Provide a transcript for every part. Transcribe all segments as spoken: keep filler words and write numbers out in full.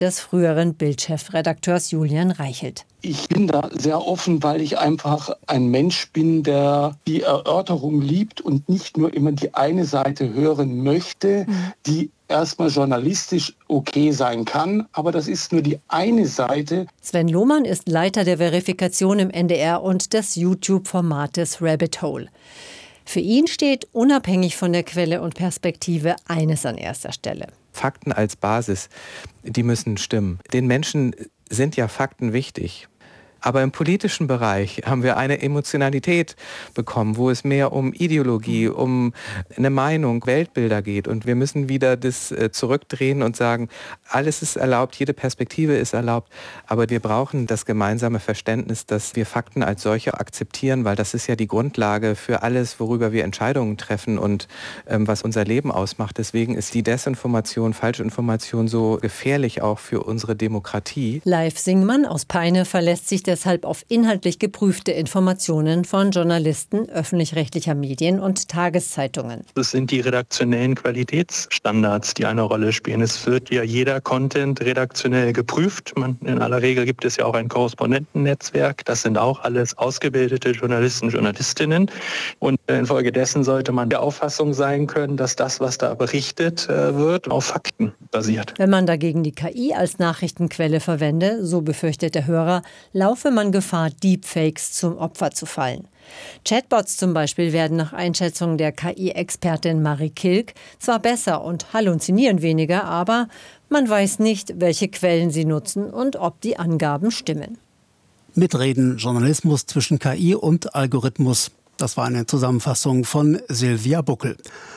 des früheren Bild-Chefredakteurs Julian Reichelt. Ich bin da sehr offen, weil ich einfach ein Mensch bin, der die Erörterung liebt und nicht nur immer die eine Seite hören möchte, mhm. die erstmal journalistisch okay sein kann, aber das ist nur die eine Seite. Sven Lohmann ist Leiter der Verifikation im N D R und des YouTube-Formates Rabbit Hole. Für ihn steht unabhängig von der Quelle und Perspektive eines an erster Stelle. Fakten als Basis, die müssen stimmen. Den Menschen sind ja Fakten wichtig. Aber im politischen Bereich haben wir eine Emotionalität bekommen, wo es mehr um Ideologie, um eine Meinung, Weltbilder geht. Und wir müssen wieder das zurückdrehen und sagen, alles ist erlaubt, jede Perspektive ist erlaubt. Aber wir brauchen das gemeinsame Verständnis, dass wir Fakten als solche akzeptieren, weil das ist ja die Grundlage für alles, worüber wir Entscheidungen treffen und ähm, was unser Leben ausmacht. Deswegen ist die Desinformation, Falschinformation so gefährlich auch für unsere Demokratie. Leif Singmann aus Peine verlässt sich deshalb auf inhaltlich geprüfte Informationen von Journalisten öffentlich-rechtlicher Medien und Tageszeitungen. Das sind die redaktionellen Qualitätsstandards, die eine Rolle spielen. Es wird ja jeder Content redaktionell geprüft. Man, in aller Regel gibt es ja auch ein Korrespondentennetzwerk. Das sind auch alles ausgebildete Journalisten, Journalistinnen. Und infolgedessen sollte man der Auffassung sein können, dass das, was da berichtet wird, auf Fakten basiert. Wenn man dagegen die K I als Nachrichtenquelle verwende, so befürchtet der Hörer, laufe man Gefahr, Deepfakes zum Opfer zu fallen. Chatbots zum Beispiel werden nach Einschätzung der K I-Expertin Marie Kilk zwar besser und halluzinieren weniger, aber man weiß nicht, welche Quellen sie nutzen und ob die Angaben stimmen. Mitreden, Journalismus zwischen K I und Algorithmus. Das war eine Zusammenfassung von Silvia Buckel.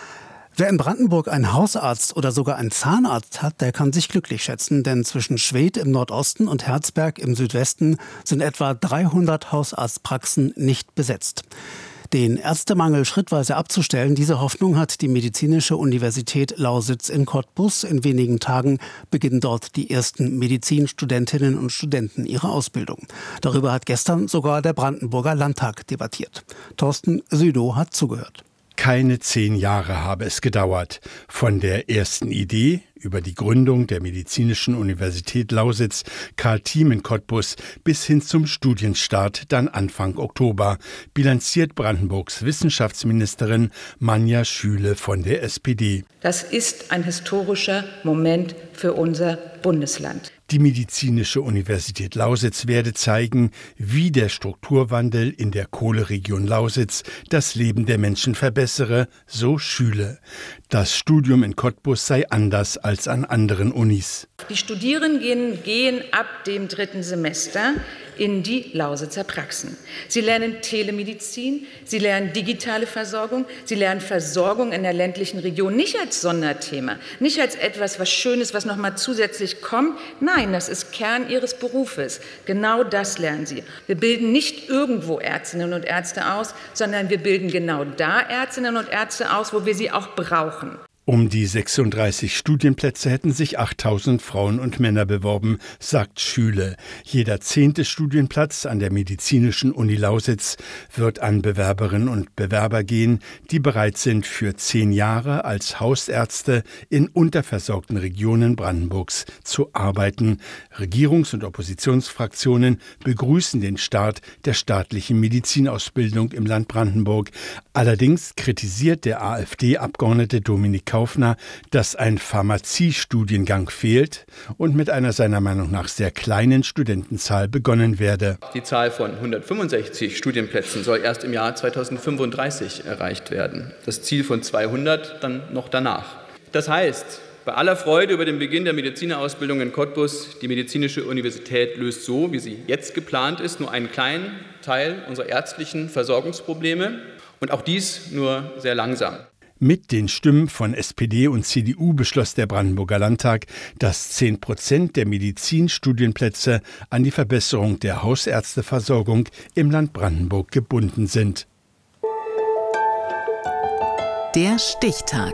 Wer in Brandenburg einen Hausarzt oder sogar einen Zahnarzt hat, der kann sich glücklich schätzen, denn zwischen Schwedt im Nordosten und Herzberg im Südwesten sind etwa dreihundert Hausarztpraxen nicht besetzt. Den Ärztemangel schrittweise abzustellen, diese Hoffnung hat die Medizinische Universität Lausitz in Cottbus. In wenigen Tagen beginnen dort die ersten Medizinstudentinnen und Studenten ihre Ausbildung. Darüber hat gestern sogar der Brandenburger Landtag debattiert. Thorsten Südow hat zugehört. Keine zehn Jahre habe es gedauert. Von der ersten Idee über die Gründung der Medizinischen Universität Lausitz, Karl Thiem in Cottbus, bis hin zum Studienstart dann Anfang Oktober, bilanziert Brandenburgs Wissenschaftsministerin Manja Schüle von der S P D. Das ist ein historischer Moment für unser Bundesland. Die Medizinische Universität Lausitz werde zeigen, wie der Strukturwandel in der Kohleregion Lausitz das Leben der Menschen verbessere, so Schüle. Das Studium in Cottbus sei anders als an anderen Unis. Die Studierenden gehen ab dem dritten Semester in die Lausitzer Praxen. Sie lernen Telemedizin, sie lernen digitale Versorgung, sie lernen Versorgung in der ländlichen Region, nicht als Sonderthema, nicht als etwas, was Schönes, was noch mal zusätzlich kommt. Nein, das ist Kern ihres Berufes. Genau das lernen sie. Wir bilden nicht irgendwo Ärztinnen und Ärzte aus, sondern wir bilden genau da Ärztinnen und Ärzte aus, wo wir sie auch brauchen. Um die sechsunddreißig Studienplätze hätten sich achttausend Frauen und Männer beworben, sagt Schüle. Jeder zehnte Studienplatz an der Medizinischen Uni Lausitz wird an Bewerberinnen und Bewerber gehen, die bereit sind, für zehn Jahre als Hausärzte in unterversorgten Regionen Brandenburgs zu arbeiten. Regierungs- und Oppositionsfraktionen begrüßen den Start der staatlichen Medizinausbildung im Land Brandenburg. Allerdings kritisiert der AfD-Abgeordnete Dominik Kaufner, dass ein Pharmaziestudiengang fehlt und mit einer seiner Meinung nach sehr kleinen Studentenzahl begonnen werde. Die Zahl von hundertfünfundsechzig Studienplätzen soll erst im Jahr zweitausendfünfunddreißig erreicht werden. Das Ziel von zweihundert dann noch danach. Das heißt, bei aller Freude über den Beginn der Medizinerausbildung in Cottbus, die Medizinische Universität löst so, wie sie jetzt geplant ist, nur einen kleinen Teil unserer ärztlichen Versorgungsprobleme und auch dies nur sehr langsam. Mit den Stimmen von S P D und C D U beschloss der Brandenburger Landtag, dass zehn Prozent der Medizinstudienplätze an die Verbesserung der Hausärzteversorgung im Land Brandenburg gebunden sind. Der Stichtag.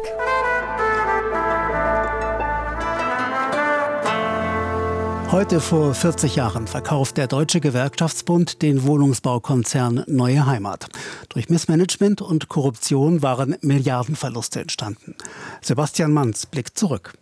Heute vor vierzig Jahren verkauft der Deutsche Gewerkschaftsbund den Wohnungsbaukonzern Neue Heimat. Durch Missmanagement und Korruption waren Milliardenverluste entstanden. Sebastian Manz blickt zurück.